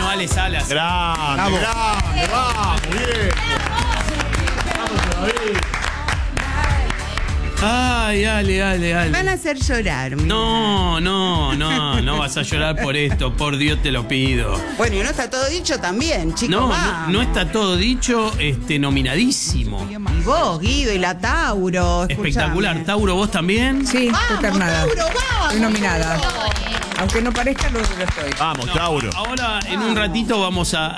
no Ale Salas. Grande, vamos, bien. Vamos todavía. Ay, Ale. Van a hacer llorar. Mira. No vas a llorar por esto, por Dios te lo pido. Bueno, y no está todo dicho también, chicos. No está todo dicho, nominadísimo. Y vos, Guido, y la Tauro. Espectacular. Escuchame. Tauro, ¿vos también? Sí, estoy ternada. Tauro, vamos. Estoy nominada. Aunque no parezca, lo estoy. Vamos, Tauro. Ahora, en un ratito, vamos a